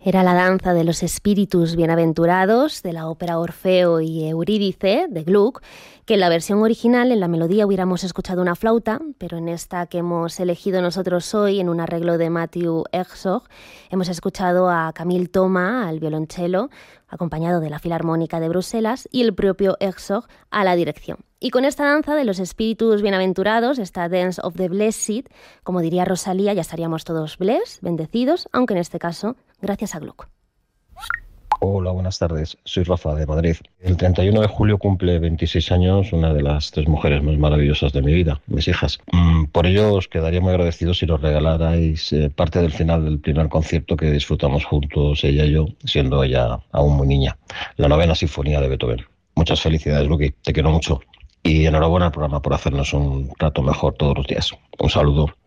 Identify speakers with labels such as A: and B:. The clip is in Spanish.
A: Era la danza de los espíritus bienaventurados de la ópera Orfeo y Eurídice de Gluck, que en la versión original, en la melodía, hubiéramos escuchado una flauta, pero en esta que hemos elegido nosotros hoy, en un arreglo de Matthew Herzog, hemos escuchado a Camille Thomas al violonchelo, acompañado de la Filarmónica de Bruselas, y el propio Herzog a la dirección. Y con esta danza de los espíritus bienaventurados, esta Dance of the Blessed, como diría Rosalía, ya estaríamos todos blessed, bendecidos, aunque en este caso, gracias a Gluck.
B: Hola, buenas tardes. Soy Rafa de Madrid. El 31 de julio cumple 26 años una de las 3 mujeres más maravillosas de mi vida, mis hijas. Por ello os quedaría muy agradecido si nos regalarais parte del final del primer concierto que disfrutamos juntos, ella y yo, siendo ella aún muy niña, la 9ª Sinfonía de Beethoven. Muchas felicidades, Luqui, te quiero mucho. Y enhorabuena al programa por hacernos un rato mejor todos los días. Un saludo.